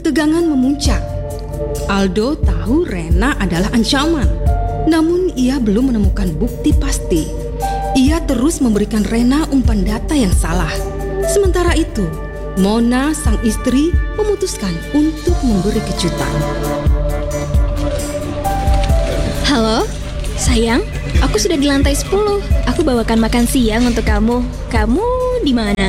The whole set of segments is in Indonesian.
Ketegangan memuncak. Aldo tahu Rena adalah ancaman, namun ia belum menemukan bukti pasti. Ia terus memberikan Rena umpan data yang salah. Sementara itu, Mona, sang istri, memutuskan untuk memberi kejutan. Halo, sayang, aku sudah di lantai 10. Aku bawakan makan siang untuk kamu. Kamu di mana?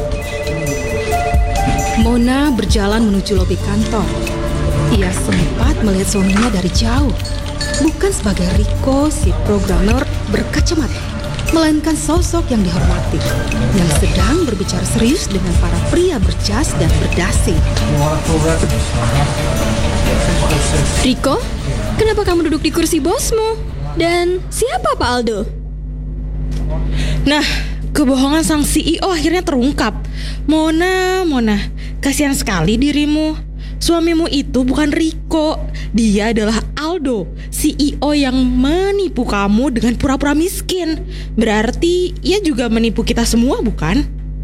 Mona berjalan menuju lobi kantor. Ia sempat melihat suaminya dari jauh. Bukan sebagai Rico, si programmer berkacamata, melainkan sosok yang dihormati, yang sedang berbicara serius dengan para pria berjas dan berdasi. Rico, kenapa kamu duduk di kursi bosmu? Dan siapa Pak Aldo? Nah, kebohongan sang CEO akhirnya terungkap. Mona, kasihan sekali dirimu. Suamimu itu bukan Rico, dia adalah Aldo, CEO yang menipu kamu dengan pura-pura miskin. Berarti ia juga menipu kita semua, bukan?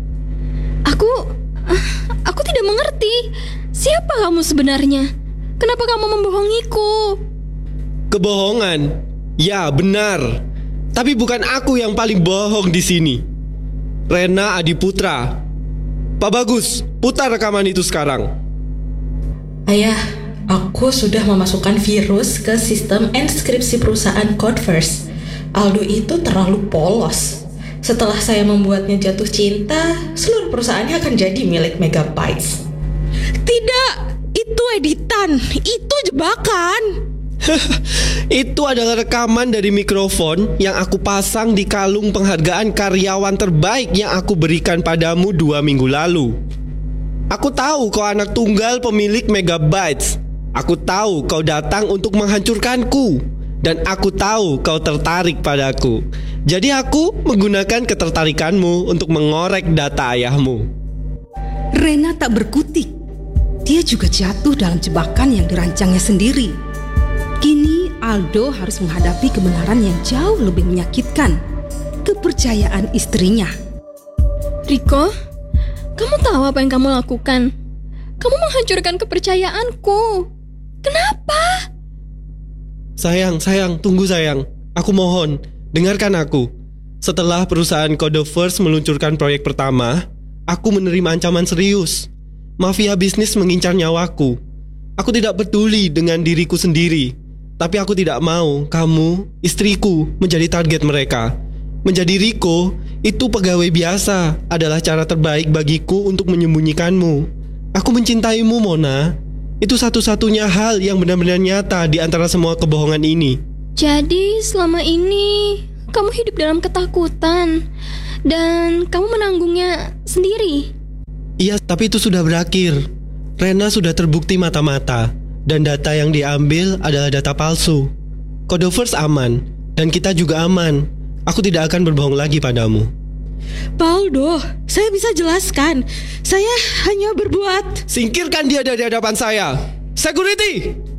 Aku tidak mengerti. Siapa kamu sebenarnya? Kenapa kamu membohongiku? Kebohongan? Ya, benar. Tapi bukan aku yang paling bohong di sini. Rena Adiputra. Pak Bagus, putar rekaman itu sekarang. Ayah, aku sudah memasukkan virus ke sistem enskripsi perusahaan Codverse. Aldo itu terlalu polos. Setelah saya membuatnya jatuh cinta, seluruh perusahaannya akan jadi milik Megabytes. Tidak, itu editan, itu jebakan. Itu adalah rekaman dari mikrofon yang aku pasang di kalung penghargaan karyawan terbaik yang aku berikan padamu 2 minggu lalu. Aku tahu kau anak tunggal pemilik Megabytes. Aku tahu kau datang untuk menghancurkanku. Dan aku tahu kau tertarik padaku. Jadi aku menggunakan ketertarikanmu untuk mengorek data ayahmu. Rena tak berkutik. Dia juga jatuh dalam jebakan yang dirancangnya sendiri. Kini Aldo harus menghadapi kebenaran yang jauh lebih menyakitkan. Kepercayaan istrinya. Rico, kamu tahu apa yang kamu lakukan? Kamu menghancurkan kepercayaanku. Kenapa? Sayang, tunggu sayang. Aku mohon, dengarkan aku. Setelah perusahaan Codeverse meluncurkan proyek pertama, aku menerima ancaman serius. Mafia bisnis mengincar nyawaku. Aku tidak peduli dengan diriku sendiri, tapi aku tidak mau kamu, istriku, menjadi target mereka. Menjadi Rico, itu pegawai biasa, adalah cara terbaik bagiku untuk menyembunyikanmu. Aku mencintaimu, Mona. Itu satu-satunya hal yang benar-benar nyata di antara semua kebohongan ini. Jadi selama ini kamu hidup dalam ketakutan dan kamu menanggungnya sendiri. Iya, tapi itu sudah berakhir. Rena sudah terbukti mata-mata, dan data yang diambil adalah data palsu. Codeverse aman, dan kita juga aman. Aku tidak akan berbohong lagi padamu. Pak Aldo, saya bisa jelaskan. Saya hanya berbuat... Singkirkan dia dari hadapan saya. Security!